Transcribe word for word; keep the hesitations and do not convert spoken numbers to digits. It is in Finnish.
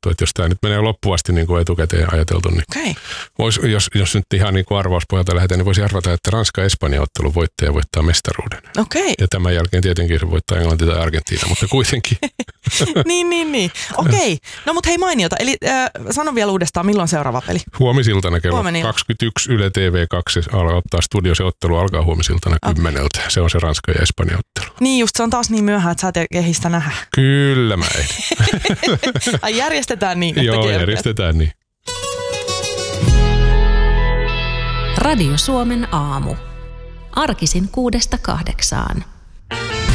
sanottu, että jos tämä nyt menee loppuvasti niin kuin etukäteen ajateltu, niin okay. vois, jos, jos nyt ihan niin kuin arvauspohjalta lähdetään, niin voisi arvata, että Ranska-Espanja-ottelun voittaja voittaa mestaruuden. Okay. Ja tämän jälkeen tietenkin se voittaa Englanti tai Argentiina, mutta kuitenkin. niin, niin, niin. Okei. Okay. No mutta hei mainiota. Eli äh, sano vielä uudestaan, milloin seuraava peli? Huomisiltana kello Huomenna. kaksikymmentäyksi Yle T V kaksi alkaa ottaa studio. Se ottelu alkaa huomisiltana okay. kymmeneltä. Se on se Ranska ja Espanja-ottelu. Niin just, se on taas niin myöhään, että sä et kehistä nähdä. Kyllä mä en. Ai järjestetään niin, että Joo, kerkeet. järjestetään niin. Radio Suomen aamu. Arkisin kuudesta kahdeksaan.